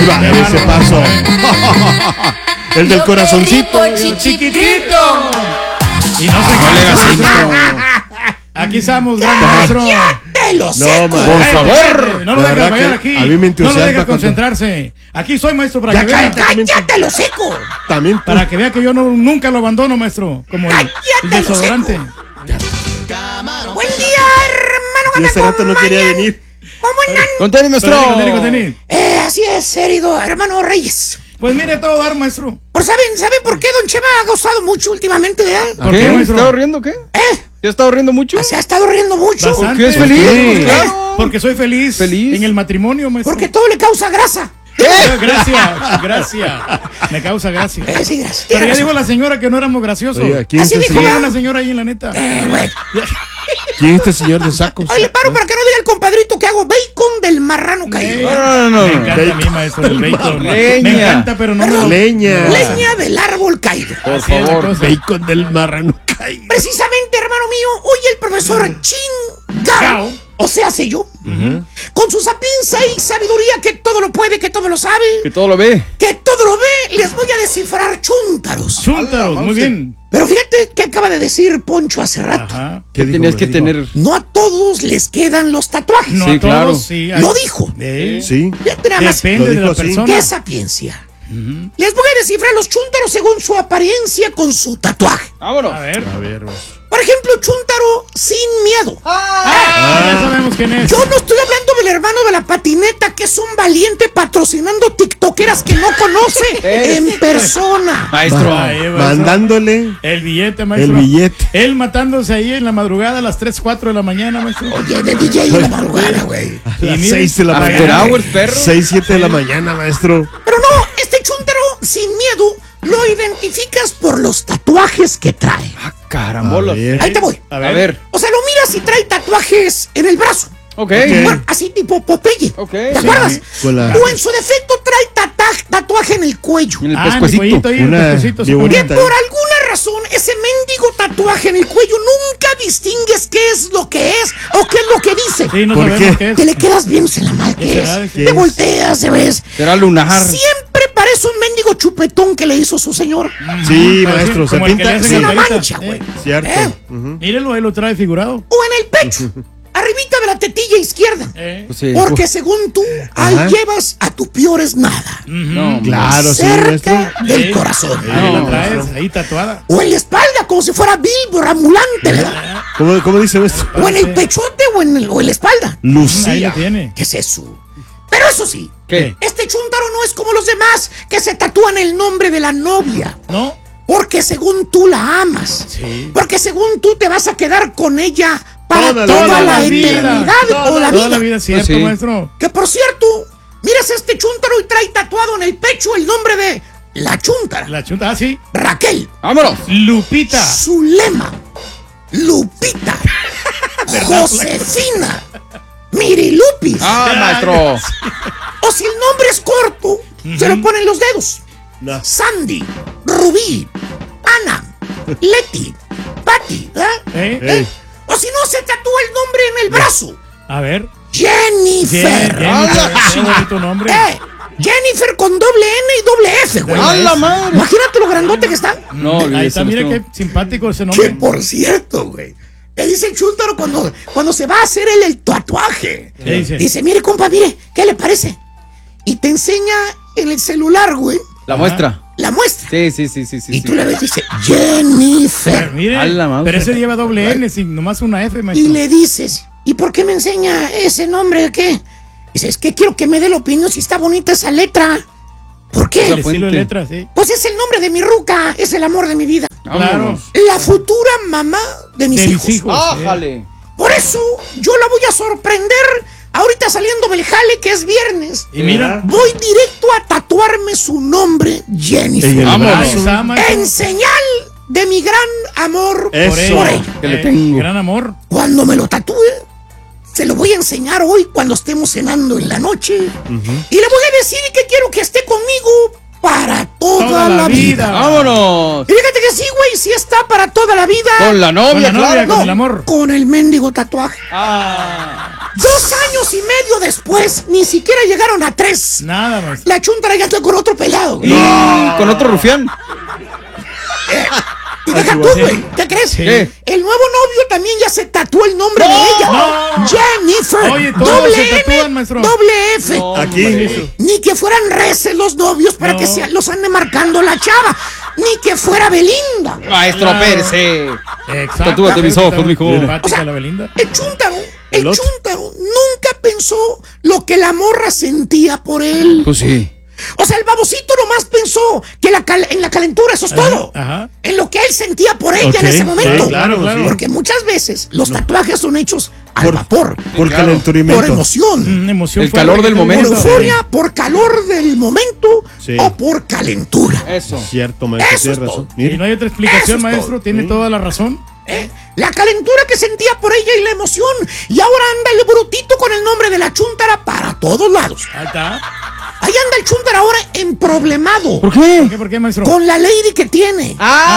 va, ese paso. El del corazoncito. Chiquitito. Y no se aquí estamos, gran maestro. ¡Cállate los secos! Por favor. No lo dejes fallar aquí. A mí me no lo entusiasma dejes concentrarse. Aquí soy, maestro, para Ya que vea. ¡Cállate los secos! También tú. Para que vea que yo nunca lo abandono, maestro. Como el desodorante. Buen día, hermano. Y hace rato no quería venir. ¿Cómo andan? Con tenis, maestro. Así es, querido hermano Reyes. Pues mire, todo dar, maestro. ¿Saben por qué Don Chema ha gozado mucho últimamente, ¿Por ¿Qué? qué, ¿Se maestro? está riendo qué? ¿Eh? ¿Se está riendo mucho? Se ha estado riendo mucho. Bastante. ¿Por qué es feliz? Sí. Claro. Porque soy feliz. Feliz. En el matrimonio, maestro. Porque todo le causa grasa. Gracias. Me causa gracia. Sí, gracias. Pero ya Tienes dijo razón. la señora que no éramos graciosos. Oiga, ¿quién es Así este dijo, señor? Era una señora ahí en la neta. Bueno. ¿Quién es este señor de sacos? Oye, le paro para que no diga el compadrito que hago bacon del marrano caído. No. Me encanta a mí, maestro, el bacon. Leña. Me encanta, pero no me lo... Leña. Leña del árbol caído. Por Así es la favor. cosa. Bacon del marrano caído. Precisamente, hermano mío, hoy el profesor Chin Gao, Gao. o sea, sé yo, con su sapiencia y sabiduría que todo lo puede, que todo lo sabe, Que todo lo ve. que todo lo ve, les voy a descifrar chúntaros. Chúntaros, muy bien. Pero fíjate que acaba de decir Poncho hace rato. Ajá. ¿Qué dijo? tenías ¿Qué que dijo? tener? No a todos les quedan los tatuajes. No Sí, a todos, claro. sí. Lo dijo. Sí. Fíjate nada más. Depende Lo de dijo la así. persona. ¡Qué sapiencia! Les voy a descifrar los chúntaros según su apariencia con su tatuaje. Vámonos. A ver. A ver. Por ejemplo, chúntaro sin miedo. Ya sabemos quién es. Yo no estoy hablando del hermano de la patineta, que es un valiente patrocinando tiktokeras que no conoce en persona. Maestro. Ahí, maestro. Mandándole El billete, maestro. el billete. Él matándose ahí en la madrugada a las 3, 4 de la mañana, maestro. Oye, de DJ en la madrugada, güey. A las mire, 6 de la After mañana. hours, perro. 6, 7 de la mañana, maestro. Pero no, este chúntaro sin miedo lo identificas por los tatuajes que trae. Ah, carambolas. A ver. Ahí te voy. A A ver. ver. O sea, lo miras y trae tatuajes en el brazo. Ok. Bueno, así tipo Popeye. Ok. ¿Te Sí. acuerdas? Con la- O en su defecto trae tatuaje en el cuello. En el En el pescuecito. cuellito ahí, el Una pescuecito, sí, bien cómo no. bonita. Por alguna razón, ese mendigo tatuaje en el cuello nunca distingues qué es lo que es o qué es lo que dice. Sí, no ¿Por sabemos qué? qué es. Te le quedas viendo en la madre ¿Qué que será? es. ¿Qué Te es? volteas, se ves. Será lunar. Siempre parece un mendigo chupetón que le hizo su señor. Sí, Pero maestro. Se como el que le pinta. hacen Sí, en una carita. mancha, güey. cierto. ¿Eh? Ujú. Mírelo, él lo trae figurado. O en el pecho, arribita de la tetilla izquierda. Pues sí. Porque según tú, ahí Ajá. llevas a tu peor es nada. No, Claro, sí, cerca maestro. del Sí. corazón. Ahí la No, traes, ahí tatuada. O en la espalda, como si fuera Billboard ambulante, ¿verdad? ¿Cómo dice maestro? O en el pechote o en la espalda. Ahí Lucía. lo tiene. ¿Qué es eso? Pero eso sí, ¿Qué? este chúntaro no es como los demás que se tatúan el nombre de la novia. ¿No? Porque según tú la amas. Sí. Porque según tú te vas a quedar con ella para Toda toda, la la vida. eternidad o la Toda vida. la vida, cierto, Pues sí. maestro. Que por cierto, miras este chúntaro y trae tatuado en el pecho el nombre de la chúntara. La chunta, sí. Raquel. Vámonos. Lupita. Su lema. Lupita. Josefina. Mirilupis. Ah, maestro. O si el nombre es corto, se lo ponen los dedos. No. Sandy, Rubí, Ana, Leti, Patty, ¿Eh? O si no, se tatúa el nombre en el brazo. A ver. Jennifer. Jennifer, qué bonito nombre. Jennifer con doble N y doble F, güey. ¡A la madre! Imagínate lo grandote que está. No, Ahí olvídese, está, mire maestro. qué simpático ese Que nombre. por cierto, güey. Te dice el chúntaro cuando se va a hacer el tatuaje. ¿Qué dice? Dice, mire, compa, mire, ¿qué le parece? Y te enseña en el celular, güey, La muestra. la muestra. Sí. Y tú le ves, dice, Jennifer. Mire, A la madre. pero ese lleva doble N, sin nomás una F, Y maestro. le dices, ¿y por qué me enseña ese nombre? ¿Qué? Dice, es que quiero que me dé la opinión si está bonita esa letra. ¿Por qué? El estilo de fuente. letras, sí. Pues es el nombre de mi ruca, es el amor de mi vida. Claro. La futura mamá de mis De hijos. mis hijos. ¡Ájale! Por eso yo la voy a sorprender ahorita saliendo del jale, que es viernes. Y mira. Voy directo a tatuarme su nombre, Jennifer. En el Vámonos. Ahí brazo. está, maestro. En señal de mi gran amor Eso. Por por ella. ella. Que le tengo. Gran amor. Cuando me lo tatúe, se lo voy a enseñar hoy cuando estemos cenando en la noche. Y le voy a decir que quiero que esté conmigo para toda la vida. ¡Vámonos! Y fíjate que sí, güey, sí está para toda la vida. Con la novia, Con la novia, claro. con el amor. Con el mendigo tatuaje. Ah. 2 años y medio después, ni siquiera llegaron a 3. Nada, maestro. La chuntara ya está con otro pelado, güey. Con otro rufián. Y deja tú, güey. ¿Qué crees? ¿Qué? El nuevo novio también ya se tatuó el nombre de ella. No. Jennifer. Oye, todos doble se tatúan, N, maestro. doble F. Aquí. Ni que fueran reces los novios para No. que los ande marcando la chava. Ni que fuera Belinda. Maestro, Claro. espérese. Exacto. Tatúate mis ojos, mijo. Simpática O sea, la Belinda. El chúntaro ¿El otro? nunca pensó lo que la morra sentía por él. Pues sí. O sea, el babocito nomás pensó que en la calentura, eso es todo. Ajá. En lo que él sentía por ella Ok, en ese momento. sí, claro, claro. Porque muchas veces los tatuajes son hechos al vapor, Por claro. calenturimiento. por emoción, Emoción El fuerte calor que del tuvo. por momento. euforia, por calor del momento Sí. o por calentura. Eso. Cierto, maestro, Eso tienes es razón. todo. Y Mire. no hay otra Eso explicación, es maestro. todo. Tiene toda la razón. La calentura que sentía por ella y la emoción. Y ahora anda el brutito con el nombre de la chúntara para todos lados. Ahí está. Ahí anda el chúntara ahora emproblemado ¿Por qué? ¿Por qué, maestro? con la lady que tiene.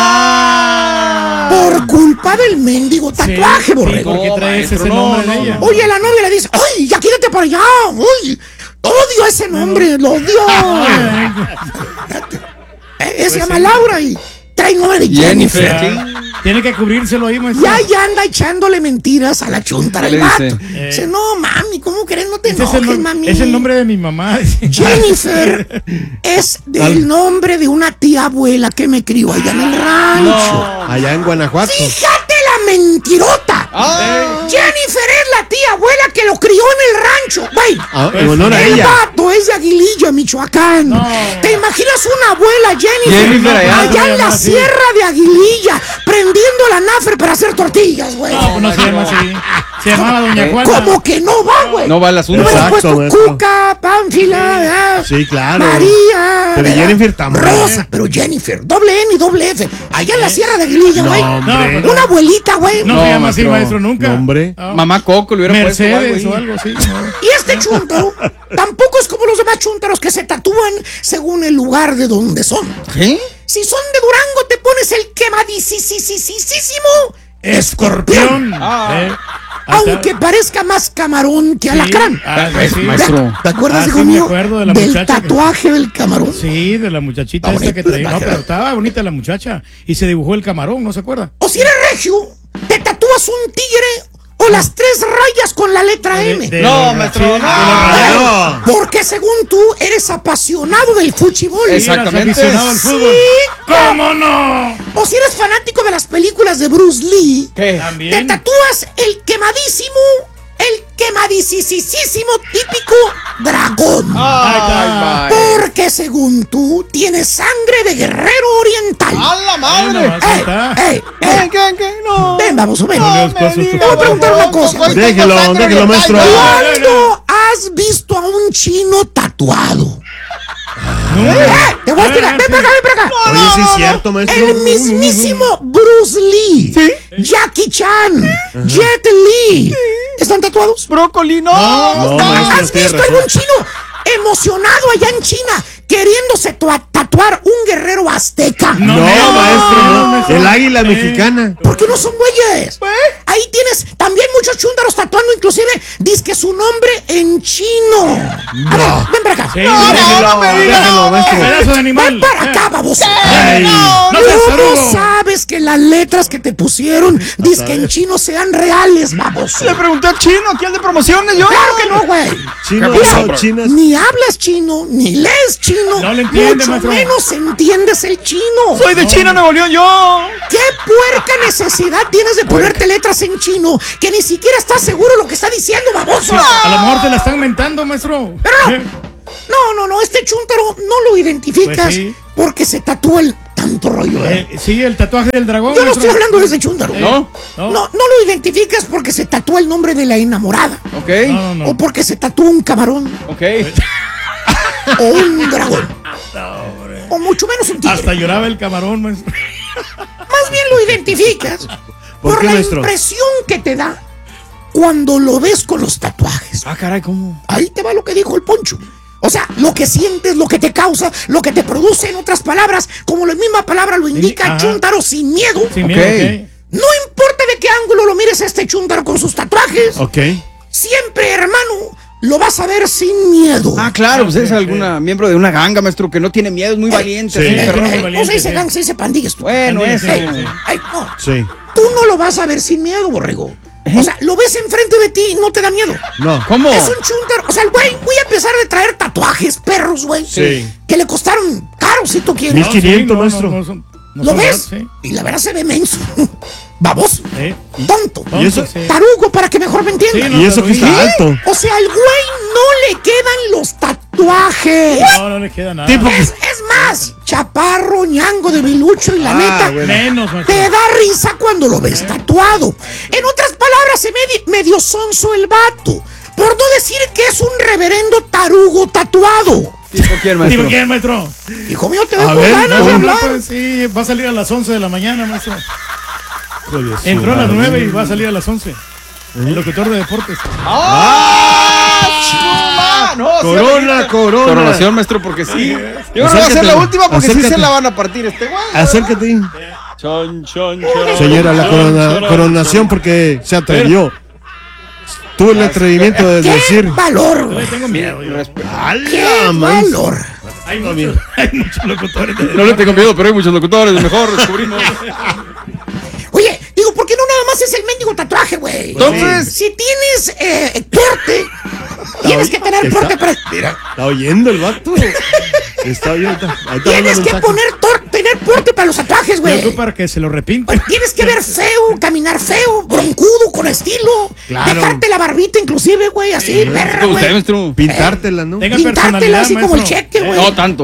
Por culpa del mendigo tatuaje, Sí, borrego. ¿por qué traes maestro, ese no, nombre de no, ella? no. Oye, la novia le dice, ¡ay, ya quítate para allá! ¡Uy! Odio ese nombre, lo odio. Se llama Laura y trae nombre de Jennifer. Jennifer. Tiene que cubrírselo ahí, maestro. Ya anda echándole mentiras a la chuntara ¿Qué el le vato. dice? Dice, no, mami, ¿cómo querés? No te Ese es enojes, mami. es el nombre de mi mamá. Jennifer es del nombre de una tía abuela que me crió allá en el rancho. Allá en Guanajuato. Fíjate la mentirota. Jennifer es la tía abuela que lo crió en el rancho. Güey, Ah, en honor a el ella. vato es de Aguililla, Michoacán. No. ¿Te imaginas una abuela Jennifer, Jennifer allá. en la así. sierra de Aguililla prendiendo la nafre para hacer tortillas, güey? No, pues no se llama así. Se llamaba Doña Juana. ¿Cómo que no va, güey? No va el asunto. Le hubieran Exacto, puesto maestro. Cuca, Pánfila, ¿verdad? Sí, claro. María. Pero ¿verdad? Jennifer también. Rosa, pero Jennifer, doble N y doble F. Allá en la sierra de Aguililla, No, güey. hombre. No, Una abuelita, güey. No, No, se llama así, maestro. maestro, nunca. No, hombre. No. Mamá Coco le hubiera puesto Mercedes algo o ahí. algo así. No. Y este chúntaro tampoco es como los demás chúntaros que se tatúan según el lugar de donde son. ¿Qué? Si son de Durango, te pones el quemadisísimo Escorpión. Ah. Ahí está. aunque parezca más camarón que alacrán. Ah, sí. Maestro. ¿Te acuerdas, Ah, hijo sí, me mío, acuerdo de la del muchacha que- tatuaje del camarón? Sí, de la muchachita Está esta que bonito, traía. No, pero estaba bonita la muchacha. Y se dibujó el camarón, ¿no se acuerda? O si eres regio, te tatúas un tigre o las 3 rayas con la letra M. No, los- maestro, sí, no. de los rayados. Porque según tú eres apasionado del fútbol. Sí, eras Exactamente. aficionado al fútbol. Sí. ¿Cómo no? O si eres fanático de las películas de Bruce Lee, ¿Qué? te También. tatúas el quemadisísimo típico dragón. Ay, Porque según tú tienes sangre de guerrero oriental. ¡A la Bueno, madre! así está. ¿Qué? No. Ven, vamos, ven. No me Te voy a preguntar una cosa. Déjelo, maestro. ¿Cuándo has visto a un chino tatuado? Te voy a explicar. Ven para acá. Oye, sí es cierto, maestro. El mismísimo Bruce Lee, Jackie Chan, Jet Li. ¿Están tatuados? Brócoli, no. No, maestro, ¿Has tiene visto razón. algún chino emocionado allá en China queriéndose tatuar un guerrero azteca? No, maestro, no. El águila mexicana. ¿Por qué no son güeyes? Ahí tienes también muchos chúntaros tatuando, inclusive dice su nombre en chino. A ver, ven para acá. Sí, Déjelo, maestro. pedazo de animal. Ven para acá, baboso. Ay, No seas ¿Cómo tarugo. sabes que las letras que te pusieron dice que en chino sean reales, baboso? Le pregunté al chino, aquí al de promociones, yo. Claro que no, güey. Chino, Mira, no, chinas. ni hablas chino, ni lees chino, No le entiende, mucho maestro. menos entiendes el chino. Soy de China, Nuevo León, yo. ¿Qué puerca necesidad tienes de ponerte letras en chino que ni siquiera estás seguro lo que está diciendo, baboso? A lo mejor te la están mentando, maestro. Pero no, este chúntaro no lo identificas Pues sí. porque se tatúa el tanto rollo. Sí, el tatuaje del dragón. Yo no maestro. estoy hablando de ese chúntaro. ¿No? No lo identificas porque se tatúa el nombre de la enamorada. Ok. No. O porque se tatúa un camarón. Ok. O un dragón. O mucho menos un tigre. Hasta lloraba el camarón, maestro. Más bien lo identificas ¿Por por qué, la maestro? impresión que te da cuando lo ves con los tatuajes. Ah, caray, ¿cómo? Ahí te va lo que dijo el Poncho. O sea, lo que sientes, lo que te causa, lo que te produce, en otras palabras, como la misma palabra lo indica, Ajá. chúntaro sin miedo. Sin Ok. miedo, ok. No importa de qué ángulo lo mires a este chúntaro con sus tatuajes. Ok. siempre, hermano, lo vas a ver sin miedo. Ah, claro, pues es alguna miembro de una ganga, maestro, que no tiene miedo, es muy valiente. Sí. así, perrón. muy No valiente, se dice sí. gang, se dice pandillas. Tú. Bueno, También, eso. sí, Ey, ey, no. Sí. Tú no lo vas a ver sin miedo, borrego. O sea, lo ves enfrente de ti y no te da miedo. No. ¿Cómo? Es un chúntaro. O sea, el güey, voy a empezar de traer tatuajes, perros, güey. Sí. Que le costaron caros, si tú quieres. 1500, maestro. No ¿Lo son ves? raros, sí. Y la verdad se ve menso. Baboso. Sí. Tonto. ¿Y eso? Sí. Tarugo, para que mejor me entiendan. Sí, no, Y eso que está ¿qué? alto. O sea, al güey no le quedan los tatuajes. No le queda nada. Tipo- Es más, chaparro, ñango de bilucho y la neta. bueno. Menos, maestro. Te da risa cuando lo ves tatuado. En otras palabras, se medio sonso el vato. Por no decir que es un reverendo tarugo tatuado. ¿Tipo quién, ¿Tipo maestro? quién, maestro? Hijo mío, te veo A con ver, ganas de No, hablar. pues sí, va a salir a las 11 de la mañana, maestro. Hijo de su Entró a las madre. 9 y va a salir a las 11. El locutor de deportes. ¡Ah! No, sí, Corona, ahorita. corona. Coronación, maestro, porque sí. Yo creo que va a ser Acércate, la última porque sí acércate. se la van a partir este güey. Acércate. Chon, chon, Señora, la coronación porque se atrevió. Tuvo el atrevimiento de ¡Qué decir. valor, Le güey! tengo miedo. Yo. ¡Qué ¡Hala, man! valor! Hay muchos locutores. No le tengo miedo, pero hay muchos locutores. Mejor descubrimos. Oye, digo, ¿por qué no nada más es el mendigo tatuaje, güey? Entonces- Si tienes porte, tienes que tener porte para... Mira, ¿Está oyendo el vato? Está oyendo. Ahí está tienes mandando que mensaje. tener porte para los tatuajes, Pero tú güey. para que se lo repinte. Pues tienes que ver feo, caminar feo, broncudo, con estilo. Claro. Dejarte la barbita inclusive, güey, así, perra, Usted, güey. maestro. Pintártela, ¿no? Tenga Pintártela personalidad, así como el maestro. cheque, güey. No tanto.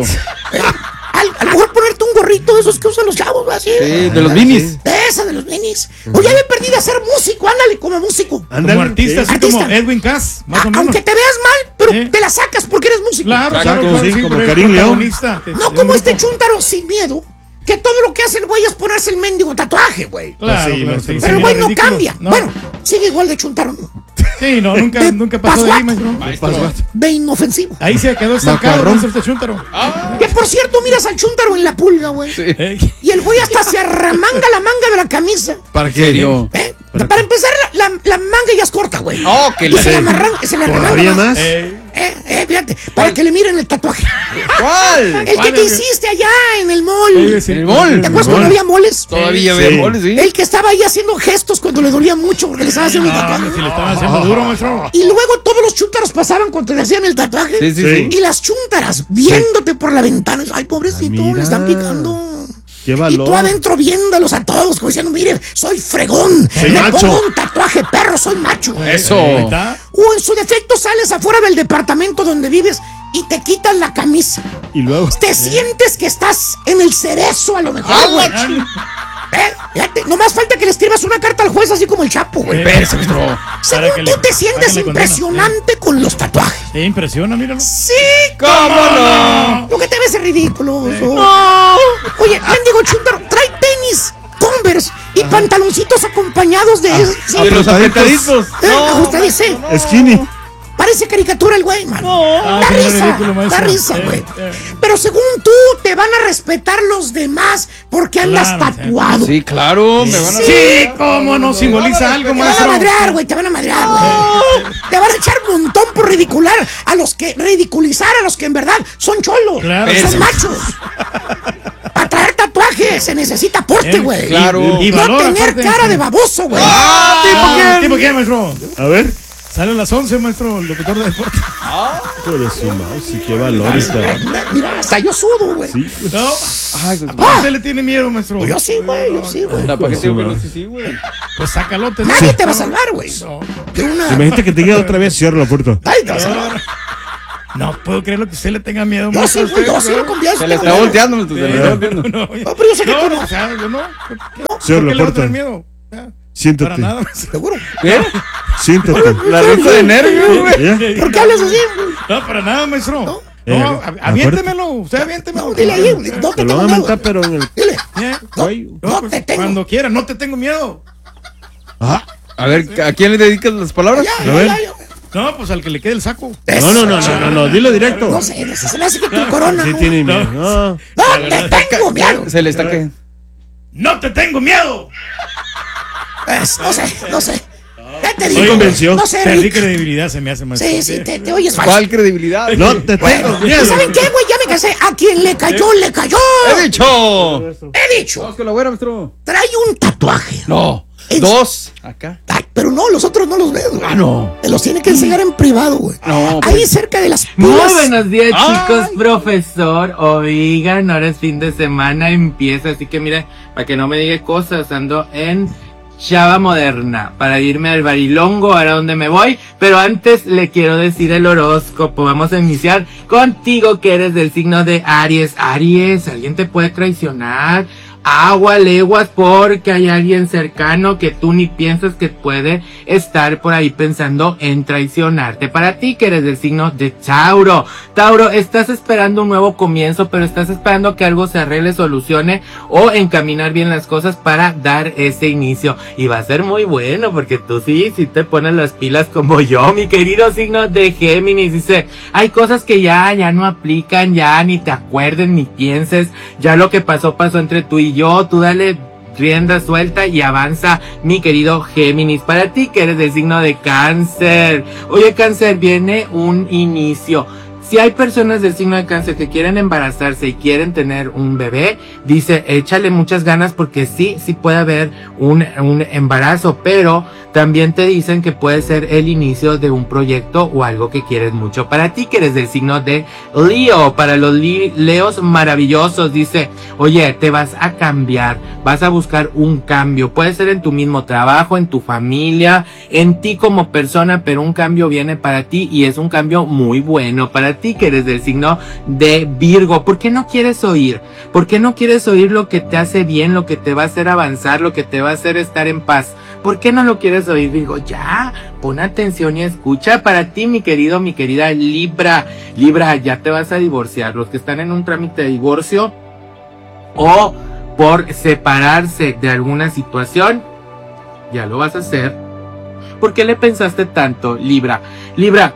A lo mejor ponerte un gorrito de esos que usan los chavos, güey, así. Sí, de los minis. De esa, de los minis. Oye, me perdí de ser músico, ándale, como músico. Como artista, así Artista. como Edwin Cass, más o menos. Aunque te veas mal, pero Sí. te la sacas porque eres músico. Claro, Exacto, claro, sí, sí, como pero es Karim León. protagonista de No un como este grupo. chúntaro sin miedo, que todo lo que hace el güey es ponerse el mendigo tatuaje, güey. Claro, Sí, claro, maestro. sí, Pero el sí, güey no ridículo. cambia. No. Bueno, sigue igual de chúntaro, ¿no? Sí, no, nunca pasó de Pasguato. ahí, maestro. De inofensivo. Ahí se quedó estancado, Macarrón. maestro, este chúntaro. Que por cierto, miras al chúntaro en la pulga, güey. Ey, Y el güey hasta se arremanga la manga de la camisa. ¿Para ¿En serio? Para empezar, la manga ya es corta, güey. Oh, que Y la- se le arremanga ¿Todavía más. más? Fíjate, para que le miren el tatuaje. ¿Cuál? El que te hiciste allá en el mall. sí, ¿En el mall? ¿Te acuerdas cuando había moles? Todavía Sí. veo goles, ¿sí? El que estaba ahí haciendo gestos cuando le dolía mucho porque le estaba haciendo el No, tatuaje. si le estaban haciendo duro, maestro. Y luego todos los chúntaros pasaban cuando le hacían el tatuaje. Sí, sí, Sí. sí. Y las chúntaras viéndote por la ventana. Ay, pobrecito, mira. le están picando. Qué Y tú valor. adentro viéndolos a todos, como diciendo, mire, soy fregón. Soy Me macho. pongo un tatuaje, perro, soy macho. Eso. Ahí está. O en su defecto sales afuera del departamento donde vives y te quitas la camisa. Y luego. Te sientes que estás en el cerezo a lo mejor, Ah, güey. la Fíjate, nomás falta que le escribas una carta al juez así como el Chapo, güey. Espérese, maestro. Para Según que tú le- te sientes para que le condena. impresionante con los tatuajes. Sí, impresiona, míralo. Sí, ¿Cómo no? lo que te ves es ridículo. Oye, mendigo chúntaro, trae tenis, Converse y pantaloncitos acompañados de... sí, De los apretaditos. ajustaditos, sí. Skinny. Parece caricatura el güey, man. Ah, Da qué risa, ridículo, da maestro. risa, güey. Eh. Pero según tú, te van a respetar los demás porque andas Claro, tatuado. Sí, claro, me van a... Sí, cómo no simboliza algo, Te van a maestro. madrear, güey, te van a madrear, güey. Te van a echar un montón por ridiculizar a los que en verdad son cholos, Claro. son machos. Para traer tatuajes se necesita porte, güey. Claro. Y No valor, tener aparte. cara de baboso, güey. ¿Tipo quién, maestro? A ver. Sale a las 11, maestro, el locutor de deportes. Hijo de su mouse. Y qué valor está. Mira, hasta yo sudo, güey. Sí. No, Ay, pues, usted le tiene miedo, maestro. Yo sí, güey, yo sí, güey. ¿para qué te digo que no? Sí, sí, güey. Pues sácalo. Nadie te va a salvar, güey. No, De una... Imagínate que te diga otra vez, cierra la puerta. Nadie te va a salvar. no puedo creer lo que usted le tenga miedo, Yo sí, güey, yo sí lo confianza. Se le está volteando, maestro, se le está volteando. No, No, pero yo sé que tú no. o sea, yo no. Cierra ¿Por la qué le va a puerta. tener miedo? Para Siéntate. nada, maestro. Seguro. ¿Qué? Siéntate. La risa de nervios, güey. ¿Ya? ¿Por qué hablas así, güey? No, para nada, maestro. No, acuérdate. aviéntemelo. Usted aviéntemelo. No, dile ahí, güey. No Te te lo tengo van a miedo. mentar, pero en el. Dile. Güey. No pues, te tengo. Cuando quiera, no te tengo miedo. Ah. A ver, ¿a quién le dedicas las palabras? Ya, A ver. ya, ya. No, pues al que le quede el saco. No, dilo directo. No sé, se me hace que tu corona. Sí ¿no? tiene miedo. No. No te tengo miedo. Se le está que... ¡No te tengo miedo! No sé, no sé. te digo. Soy invención. No sé, Perdí Rick. credibilidad, se me hace más. Sí, te oyes fácil. ¿Cuál credibilidad? No te Bueno, tengo ¿y miedo. saben qué, güey? Ya me cansé. A quien le cayó, le cayó. ¡He dicho! He dicho. Vamos con la güera, maestro. Trae un tatuaje. No. Es- 2. Acá. Ay, pero no, los otros no los ves, güey. no. Te los tiene que enseñar en privado, güey. No, Ahí pues. cerca de las Muy pilas. buenos días, Ay. chicos, profesor. Oigan, ahora es fin de semana, empieza, así que mire, para que no me diga cosas, ando en Chava Moderna para irme al Barilongo, ahora donde me voy. Pero antes le quiero decir el horóscopo. Vamos a iniciar contigo, que eres del signo de Aries. Aries, alguien te puede traicionar. Agua, leguas, porque hay alguien cercano que tú ni piensas que puede estar por ahí pensando en traicionarte. Para ti, que eres del signo de Tauro. Tauro, estás esperando un nuevo comienzo, pero estás esperando que algo se arregle, solucione o encaminar bien las cosas para dar ese inicio. Y va a ser muy bueno, porque tú sí te pones las pilas como yo, mi querido signo de Géminis. Dice, hay cosas que ya no aplican, ya ni te acuerdes ni pienses, ya lo que pasó entre tú y yo, tú dale rienda suelta y avanza, mi querido Géminis. Para ti, que eres del signo de Cáncer. Oye, Cáncer, viene un inicio. Si hay personas del signo de Cáncer que quieren embarazarse y quieren tener un bebé, dice, échale muchas ganas, porque sí puede haber un embarazo, pero también te dicen que puede ser el inicio de un proyecto o algo que quieres mucho. Para ti, que eres del signo de Leo, para los Leos maravillosos, dice, oye, te vas a cambiar, vas a buscar un cambio, puede ser en tu mismo trabajo, en tu familia, en ti como persona, pero un cambio viene para ti y es un cambio muy bueno. Para ti, que eres del signo de Virgo, ¿por qué no quieres oír? ¿Por qué no quieres oír lo que te hace bien, lo que te va a hacer avanzar, lo que te va a hacer estar en paz? ¿Por qué no lo quieres oír, Virgo? Ya, pon atención y escucha. Para ti, mi querida Libra. Libra, ya te vas a divorciar. Los que están en un trámite de divorcio o por separarse de alguna situación, ya lo vas a hacer. ¿Por qué le pensaste tanto, Libra? Libra,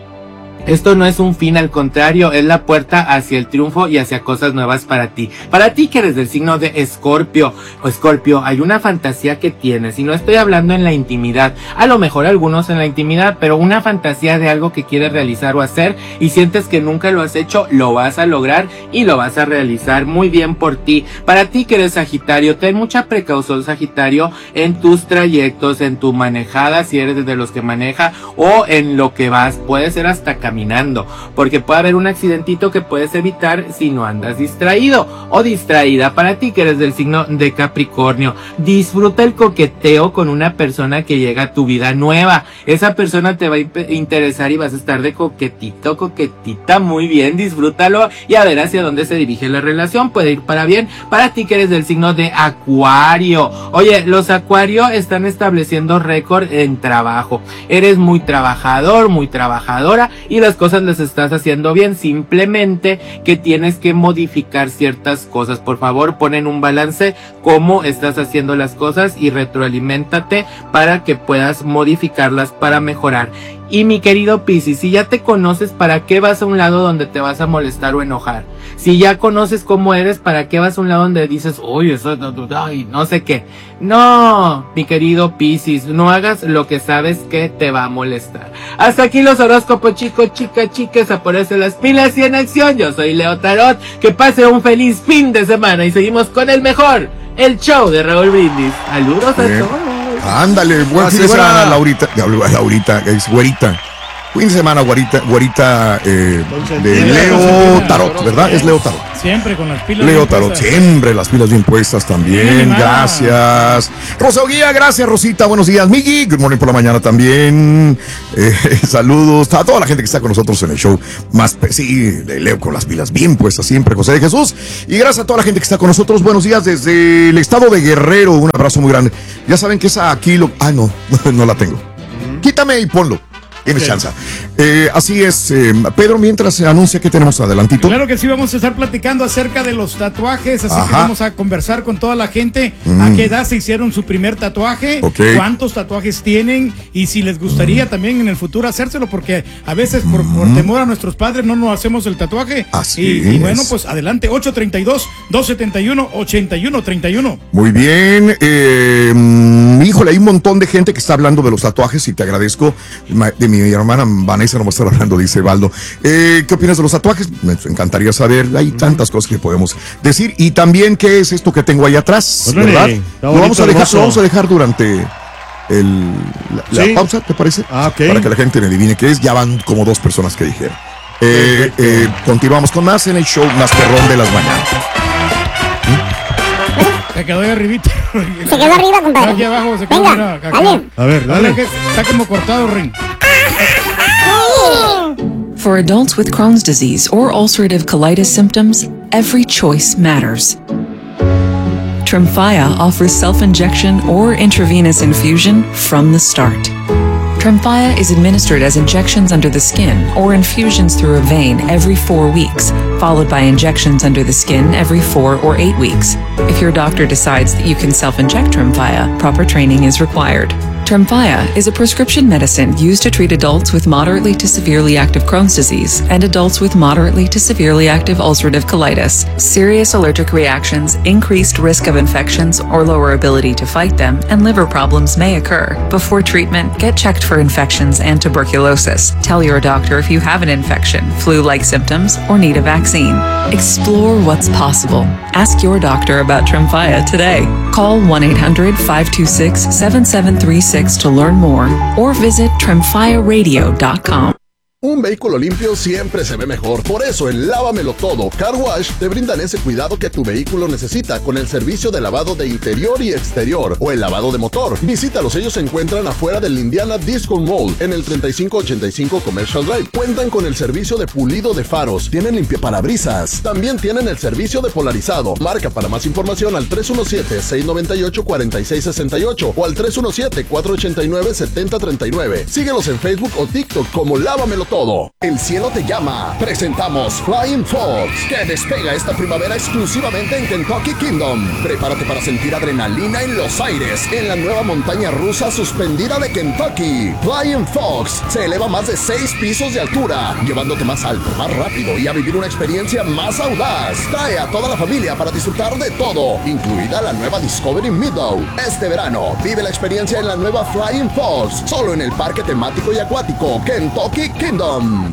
esto no es un fin, al contrario, es la puerta hacia el triunfo y hacia cosas nuevas para ti. Para ti, que eres del signo de Escorpio. Escorpio, hay una fantasía que tienes, y no estoy hablando en la intimidad, a lo mejor algunos en la intimidad, pero una fantasía de algo que quieres realizar o hacer y sientes que nunca lo has hecho, lo vas a lograr y lo vas a realizar. Muy bien por ti. Para ti, que eres Sagitario, ten mucha precaución, Sagitario, en tus trayectos, en tu manejada, si eres de los que maneja, o en lo que vas, puede ser hasta caminando, porque puede haber un accidentito que puedes evitar si no andas distraído o distraída. Para ti, que eres del signo de Capricornio, disfruta el coqueteo con una persona que llega a tu vida nueva. Esa persona te va a interesar y vas a estar de coquetito, coquetita. Muy bien, disfrútalo y a ver hacia dónde se dirige la relación, puede ir para bien. Para ti, que eres del signo de Acuario, oye, los Acuario están estableciendo récord en trabajo. Eres muy trabajador, muy trabajadora, y las cosas las estás haciendo bien, simplemente que tienes que modificar ciertas cosas. Por favor, pon en un balance cómo estás haciendo las cosas y retroaliméntate para que puedas modificarlas para mejorar. Y mi querido Piscis, si ya te conoces, ¿para qué vas a un lado donde te vas a molestar o enojar? Si ya conoces cómo eres, ¿para qué vas a un lado donde dices, uy, eso, ay, no sé qué? No, mi querido Piscis, no hagas lo que sabes que te va a molestar. Hasta aquí los horóscopos, chicos, chicas, a ponerse las pilas y en acción. Yo soy Leo Tarot, que pase un feliz fin de semana y seguimos con el mejor, el show de Raúl Brindis. Saludos a todos. Ándale, buen fin de semana, Laurita, es güerita. Fin de semana, güerita de Leo Tarot, ¿verdad? Es Leo Tarot. Siempre con las pilas. Leo bien Tarot, puestas. siempre las pilas bien puestas también. Bien, Gracias. Rosa Guía, gracias, Rosita. Buenos días, Migui. Good morning por la mañana también. Saludos a toda la gente que está con nosotros en el show. De Leo con las pilas bien puestas siempre, José de Jesús. Y gracias a toda la gente que está con nosotros. Buenos días desde el estado de Guerrero. Un abrazo muy grande. Ya saben que esa aquí lo. Ah, no, no la tengo. Quítame y ponlo. Tienes chance. Así es, Pedro, mientras se anuncia que tenemos adelantito. Claro que sí, vamos a estar platicando acerca de los tatuajes, así que vamos a conversar con toda la gente. ¿A qué edad se hicieron su primer tatuaje? Okay. ¿Cuántos tatuajes tienen? Y si les gustaría también en el futuro hacérselo, porque a veces por temor a nuestros padres no nos hacemos el tatuaje. Así y es. bueno, pues adelante, 832-271-8131. Muy bien. híjole, hay un montón de gente que está hablando de los tatuajes y te agradezco. De mi hermana Vanessa no va a estar hablando, dice Baldo. ¿Qué opinas de los tatuajes? Me encantaría saber. Hay tantas cosas que podemos decir. Y también, ¿qué es esto que tengo ahí atrás? ¿Verdad? Lo vamos a dejar durante la pausa, ¿te parece? Okay. Para que la gente me adivine qué es. Ya van como 2 personas que dijeron. Continuamos con más en el show más perrón de las mañanas. Se quedó ahí arribita. Se quedó arriba, compadre. Aquí abajo se quedó. Venga, dale. A ver, dale. Está como cortado, Ring. For adults with Crohn's disease or ulcerative colitis symptoms, every choice matters. Tremfya offers self-injection or intravenous infusion from the start. Tremfya is administered as injections under the skin or infusions through a vein every 4 weeks, followed by injections under the skin every 4 or 8 weeks. If your doctor decides that you can self-inject Tremfya, proper training is required. Tremfya is a prescription medicine used to treat adults with moderately to severely active Crohn's disease and adults with moderately to severely active ulcerative colitis. Serious allergic reactions, increased risk of infections or lower ability to fight them, and liver problems may occur. Before treatment, get checked for infections and tuberculosis. Tell your doctor if you have an infection, flu-like symptoms, or need a vaccine. Explore what's possible. Ask your doctor about Tremfya today. Call 1-800-526-7736 to learn more or visit tremfyaradio.com. Un vehículo limpio siempre se ve mejor. Por eso en Lávamelo Todo Car Wash te brindan ese cuidado que tu vehículo necesita con el servicio de lavado de interior y exterior o el lavado de motor. Visítalos, ellos se encuentran afuera del Indiana Disco Mall en el 3585 Commercial Drive. Cuentan con el servicio de pulido de faros, tienen limpiaparabrisas, también tienen el servicio de polarizado. Marca para más información al 317-698-4668 o al 317-489-7039. Síguelos en Facebook o TikTok como Lávamelo Todo. El cielo te llama. Presentamos Flying Fox, que despega esta primavera exclusivamente en Kentucky Kingdom. Prepárate para sentir adrenalina en los aires en la nueva montaña rusa suspendida de Kentucky. Flying Fox se eleva más de 6 pisos de altura, llevándote más alto, más rápido y a vivir una experiencia más audaz. Trae a toda la familia para disfrutar de todo, incluida la nueva Discovery Meadow. Este verano, vive la experiencia en la nueva Flying Fox, solo en el parque temático y acuático Kentucky Kingdom.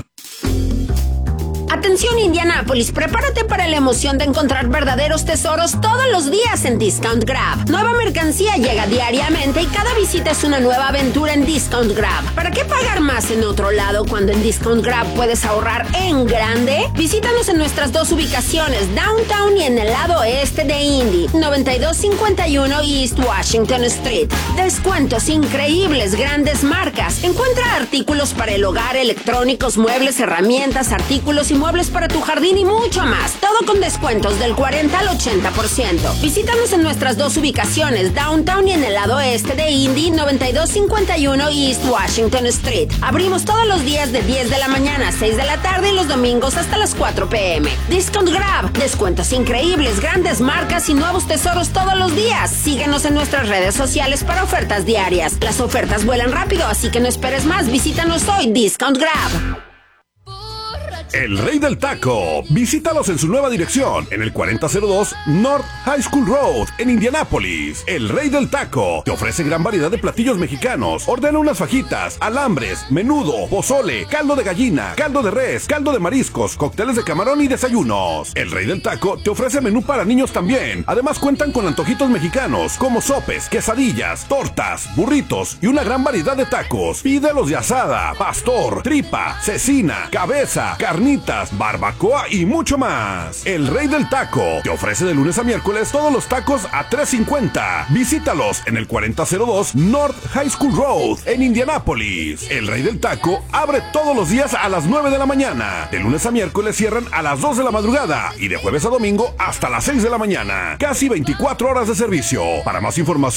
Atención Indianápolis, prepárate para la emoción de encontrar verdaderos tesoros todos los días en Discount Grab. Nueva mercancía llega diariamente y cada visita es una nueva aventura en Discount Grab. ¿Para qué pagar más en otro lado cuando en Discount Grab puedes ahorrar en grande? Visítanos en nuestras 2 ubicaciones, Downtown y en el lado oeste de Indy, 9251 East Washington Street. Descuentos increíbles, grandes marcas. Encuentra artículos para el hogar, electrónicos, muebles, herramientas, artículos y muebles para tu jardín y mucho más. Todo con descuentos del 40 al 80%. Visítanos en nuestras 2 ubicaciones, Downtown y en el lado este de Indy, 9251 East Washington Street. Abrimos todos los días de 10 de la mañana a 6 de la tarde y los domingos hasta las 4 p.m. Discount Grab, descuentos increíbles, grandes marcas y nuevos tesoros todos los días. Síguenos en nuestras redes sociales para ofertas diarias. Las ofertas vuelan rápido, así que no esperes más. Visítanos hoy, Discount Grab. El Rey del Taco. Visítalos en su nueva dirección, en el 4002 North High School Road, en Indianápolis. El Rey del Taco te ofrece gran variedad de platillos mexicanos. Ordena unas fajitas, alambres, menudo, pozole, caldo de gallina, caldo de res, caldo de mariscos, cócteles de camarón y desayunos. El Rey del Taco te ofrece menú para niños también. Además cuentan con antojitos mexicanos como sopes, quesadillas, tortas, burritos y una gran variedad de tacos. Pídelos de asada, pastor, tripa, cecina, cabeza, carnitas, barbacoa y mucho más. El Rey del Taco te ofrece de lunes a miércoles todos los tacos a $3.50. Visítalos en el 4002 North High School Road en Indianápolis. El Rey del Taco abre todos los días a las 9 de la mañana. De lunes a miércoles cierran a las 2 de la madrugada y de jueves a domingo hasta las 6 de la mañana. Casi 24 horas de servicio. Para más información